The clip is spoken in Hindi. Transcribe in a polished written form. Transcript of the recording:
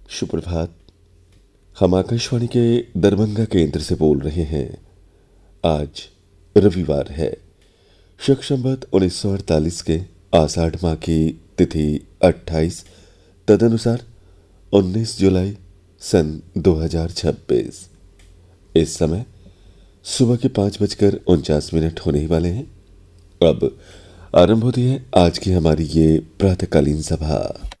सुप्रभात। हम आकाशवाणी के दरभंगा केंद्र से बोल रहे हैं। आज रविवार है। शक संवत 1948 के आषाढ़ माह की तिथि 28, तदनुसार 19 जुलाई सन 2026। इस समय सुबह के 5:49 होने ही वाले हैं। अब आरंभ होती है आज की हमारी ये प्रातःकालीन सभा।